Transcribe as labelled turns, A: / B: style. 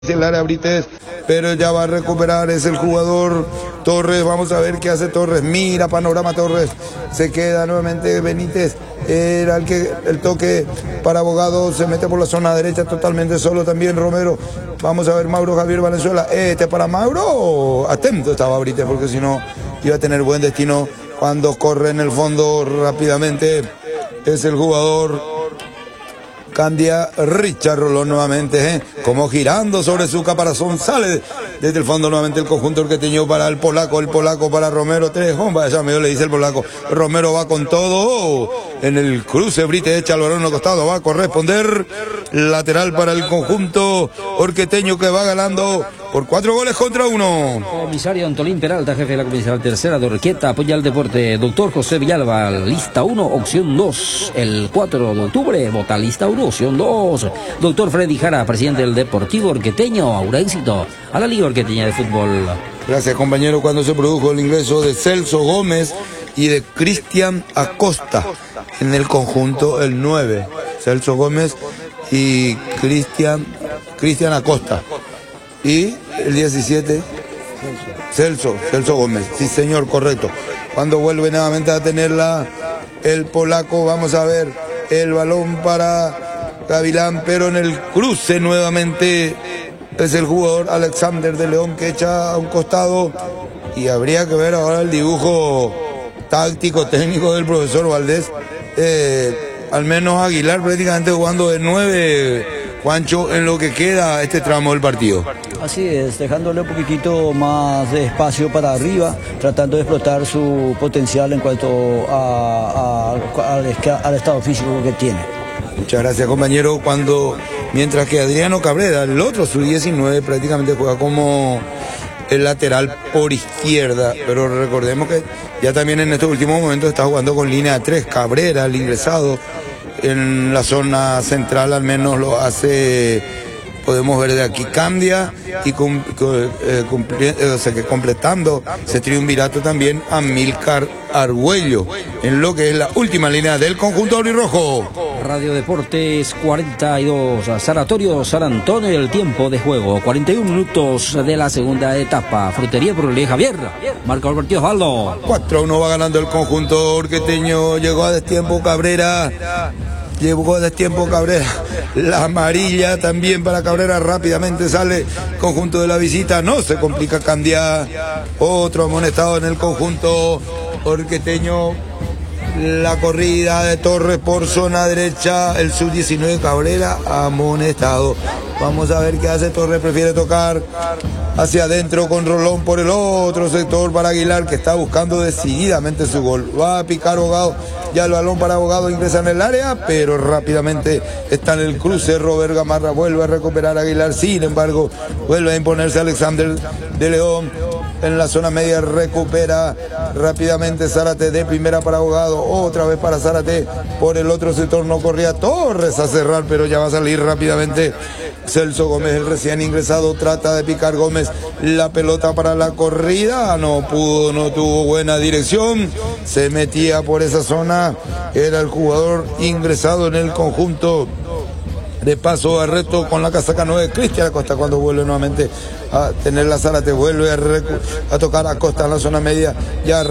A: el área Brites, pero ya va a recuperar, es el jugador Torres. Vamos a ver qué hace Torres. Mira panorama Torres, se queda nuevamente Benítez, era el toque para Abogado, se mete por la zona derecha totalmente solo también Romero. Vamos a ver Mauro Javier Valenzuela, para Mauro, atento estaba Brites porque si no iba a tener buen destino cuando corre en el fondo rápidamente. Es el jugador Candia Richard Rolón nuevamente, como girando sobre su caparazón, sale desde el fondo nuevamente el conjunto orqueteño para el polaco para Romero, 3 bombas, ya medio le dice el polaco, Romero va con todo, en el cruce Brite echa el balón al costado, va a corresponder, lateral para el conjunto orqueteño que va ganando por 4-1.
B: Comisario Antolín Peralta, jefe de la Comisaría Tercera de Orqueta, apoya el deporte. Doctor José Villalba, lista 1, opción 2. El 4 de octubre, vota lista 1, opción 2. Doctor Freddy Jara, presidente del Deportivo Orqueteño, augura éxito a la Liga Orqueteña de Fútbol.
A: Gracias, compañero. Cuando se produjo el ingreso de Celso Gómez y de Cristian Acosta en el conjunto, el 9. Celso Gómez y Cristian Acosta. Y el 17, Celso Gómez, sí señor, correcto. Cuando vuelve nuevamente a tenerla el polaco, vamos a ver el balón para Gavilán, pero en el cruce nuevamente es el jugador Alexander de León que echa a un costado, y habría que ver ahora el dibujo táctico, técnico del profesor Valdés. Al menos Aguilar prácticamente jugando de 9, Juancho, en lo que queda este tramo del partido.
C: Así es, dejándole un poquitito más de espacio para arriba, tratando de explotar su potencial en cuanto al estado físico que tiene.
A: Muchas gracias, compañero. Mientras que Adriano Cabrera, el otro sub-19, prácticamente juega como el lateral por izquierda, pero recordemos que ya también en estos últimos momentos está jugando con línea 3. Cabrera, el ingresado en la zona central, al menos lo hace, podemos ver de aquí, Candia, y completando ese triunvirato también a Milcar Argüello, en lo que es la última línea del conjunto aurirojo.
B: Radio Deportes 42, Sanatorio San Antonio, el tiempo de juego, 41 minutos de la segunda etapa. Frutería Brulé Javier, marca el partido Osvaldo.
A: 4-1 va ganando el conjunto orqueteño, llegó a destiempo Cabrera. La amarilla también para Cabrera, rápidamente sale conjunto de la visita, no se complica Candia, otro amonestado en el conjunto orqueteño. La corrida de Torres por zona derecha, el sub-19 Cabrera amonestado. Vamos a ver qué hace Torres, prefiere tocar hacia adentro con Rolón por el otro sector para Aguilar, que está buscando decididamente su gol. Va a picar Abogado, ya el balón para Abogado, ingresa en el área, pero rápidamente está en el cruce. Robert Gamarra vuelve a recuperar a Aguilar, sin embargo vuelve a imponerse Alexander de León. En la zona media recupera rápidamente Zárate, de primera para Abogado, otra vez para Zárate, por el otro sector no corría Torres a cerrar, pero ya va a salir rápidamente Celso Gómez, el recién ingresado, trata de picar Gómez, la pelota para la corrida, no tuvo buena dirección, se metía por esa zona, era el jugador ingresado en el conjunto de Paso Barreto con la casaca 9, Cristian Acosta. Cuando vuelve nuevamente a tener la Zárate, vuelve a tocar a Acosta en la zona media, ya